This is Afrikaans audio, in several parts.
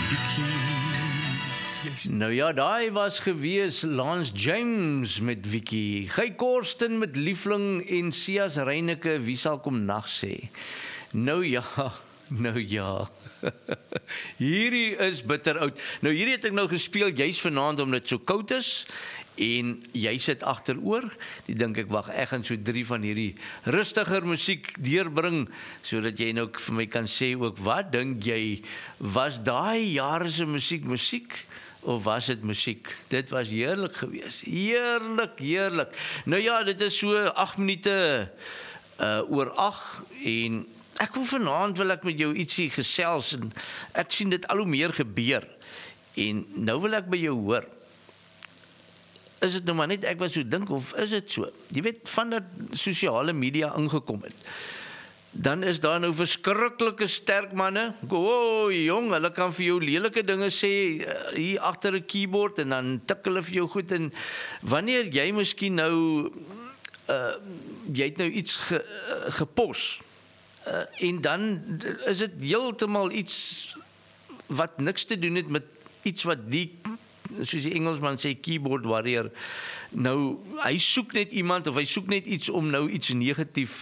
Nou ja, daai was gewees Lance James met Vicky, Guy Korsten met Liefling en Sias Reineke, wie sal kom nag sê? Nou ja, hierdie is bitter oud. Nou hierdie het ek nou gespeel, juist vanaand omdat dit so koud is, en jy sit agteroor, die dink ek, wag, ek gaan so 3 van hierdie rustiger musiek deurbring, sodat jy nou vir my kan sê ook, wat dink jy, was daai jare se musiek, of was dit musiek? Dit was heerlik geweest. Heerlik. Nou ja, dit is so 8 minute oor 8 en ek wil met jou ietsie gesels en ek sien dit al hoe meer gebeur. En nou wil ek by jou hoor. Is dit nou maar net ek wat so dink of is dit so? Jy weet, vandat sosiale media ingekom het, dan is daar nou verskriklike sterk manne, jong, hulle kan vir jou lelike dinge sê, hier agter 'n keyboard, en dan tik hulle vir jou goed, en wanneer jy miskien nou, jy het nou iets gepos, en dan is dit heeltemal iets, wat niks te doen het met iets wat die, soos die Engelsman sê, keyboard warrior, nou, hy soek net iemand, of hy soek net iets om nou iets negatief,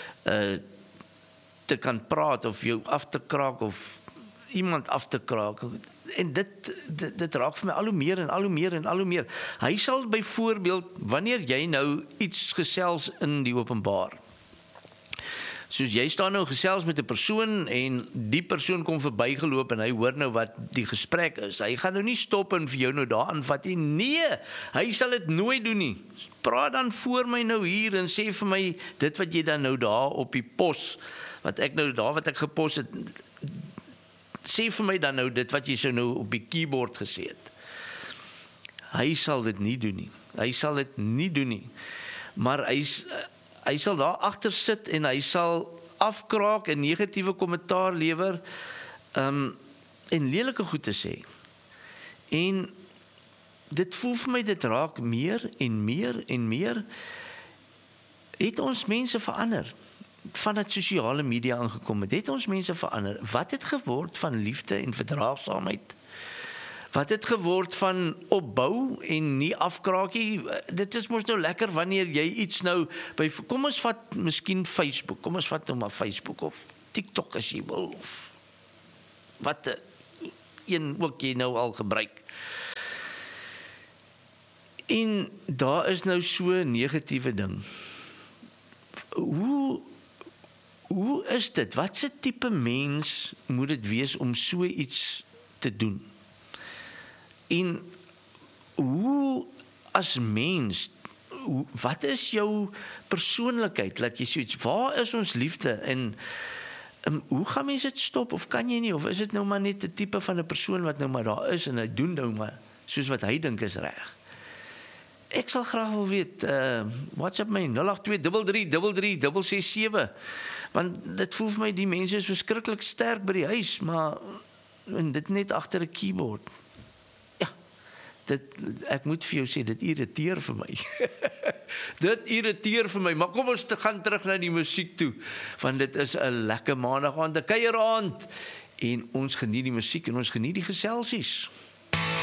te kan praat, of jou af te kraak, of iemand af te kraak, en dit raak vir my al hoe meer, en al hoe meer, en al hoe meer. Hy sal byvoorbeeld, wanneer jy nou iets gesels in die openbaar, soos jy staan nou gesels met 'n persoon, en die persoon kom verbygeloop, en hy hoor nou wat die gesprek is, hy gaan nou nie stop en vir jou nou daar aanvat nie, nee, hy sal dit nooit doen nie, praat dan voor my nou hier, en sê vir my, dit wat jy dan nou daar op die pos, wat ek gepos het, sê vir my dan nou dit wat jy so nou op die keyboard gesê het. Hy sal dit nie doen nie. Maar hy sal daar agter sit en hy sal afkraak en negatiewe kommentaar lewer, en lelike goed te sê. En dit voel vir my, dit raak meer en meer, het ons mense verander. Vandat sosiale media aangekom het ons mense verander. Wat het geword van liefde en verdraagsaamheid? Wat het geword van opbou en nie afkraakie? Dit is mos nou lekker wanneer jy iets nou, kom ons vat miskien Facebook, kom ons vat nou maar Facebook of TikTok as jy wil, of wat een ook jy nou al gebruik. En daar is nou so negatiewe ding. Hoe is dit? Wat se tipe mens moet dit wees om so iets te doen? En hoe as mens, wat is jou persoonlikheid? Laat jy soets, waar is ons liefde? En hoe gaan mens dit stop? Of kan jy nie? Of is dit nou maar net 'n tipe van 'n persoon wat nou maar daar is en hy doen nou maar soos wat hy dink is reg? Ek sal graag wil weet, WhatsApp my 082333367, want dit voel vir my die mense is verskriklik sterk by die huis, maar en dit net agter 'n keyboard. Ja, ek moet vir jou sê, dit irriteer vir my. Dit irriteer vir my, maar kom ons gaan terug na die musiek toe, want dit is 'n lekker maandag aand, 'n kuieraand, en ons geniet die musiek en ons geniet die geselsies.